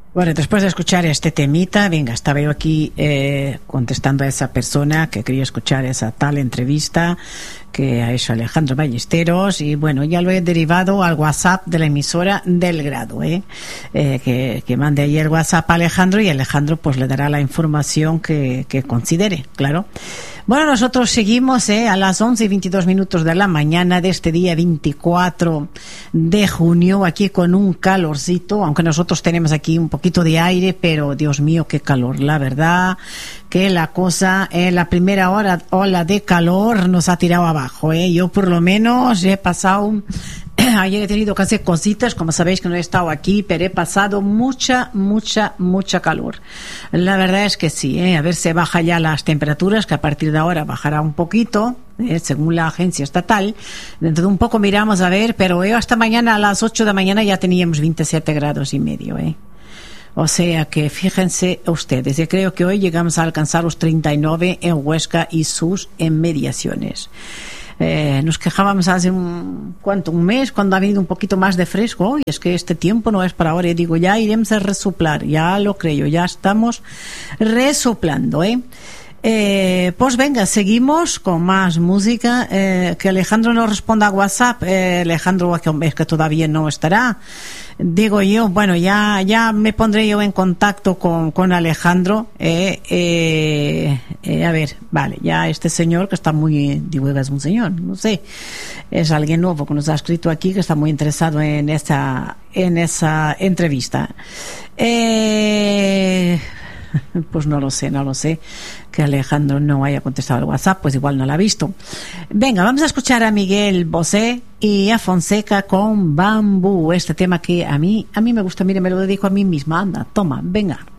Bueno, después de escuchar este temita, venga, estaba yo aquí contestando a esa persona que quería escuchar esa tal entrevista que ha hecho Alejandro Ballesteros, y bueno, ya lo he derivado al WhatsApp de la emisora del Grado, que mande ahí el WhatsApp a Alejandro, y Alejandro pues le dará la información que considere, claro. Bueno, nosotros seguimos a las 11:22 de la mañana de este día 24 de junio, aquí con un calorcito, aunque nosotros tenemos aquí un poquito de aire, pero Dios mío, qué calor, la verdad que la cosa, la primera ola de calor nos ha tirado abajo, yo por lo menos he pasado ayer he tenido que hacer cositas, como sabéis que no he estado aquí, pero he pasado mucha calor. La verdad es que sí, a ver si baja ya las temperaturas, que a partir de ahora bajará un poquito, según la agencia estatal. Dentro de un poco miramos a ver, pero hasta mañana a las 8 de la mañana ya teníamos 27 grados y medio, O sea que fíjense ustedes, yo creo que hoy llegamos a alcanzar los 39 en Huesca y sus inmediaciones. Nos quejábamos hace un mes, cuando ha venido un poquito más de fresco. Es que este tiempo no es para ahora. Y digo, ya iremos a resoplar, ya lo creo, ya estamos resoplando, pues venga, seguimos con más música. Que Alejandro no responda a WhatsApp. Alejandro es que todavía no estará. Digo yo, bueno, ya me pondré yo en contacto con Alejandro. A ver, vale, ya este señor que está muy, digo, es un señor, no sé, es alguien nuevo que nos ha escrito aquí, que está muy interesado en esa entrevista. Pues no lo sé, que Alejandro no haya contestado el WhatsApp, pues igual no lo ha visto. Venga, vamos a escuchar a Miguel Bosé y a Fonseca con Bambú, este tema que a mí me gusta, mire, me lo dedico a mí misma, anda, toma, venga.